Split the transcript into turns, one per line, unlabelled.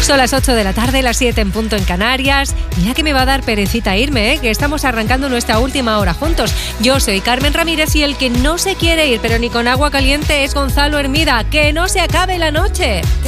Son las 8 de la tarde, las 7 en punto en Canarias. Mira que me va a dar perecita irme, que estamos arrancando nuestra última hora juntos. Yo soy Carmen Ramírez y el que no se quiere ir, pero ni con agua caliente, es Gonzalo Hermida. ¡Que no se acabe la noche!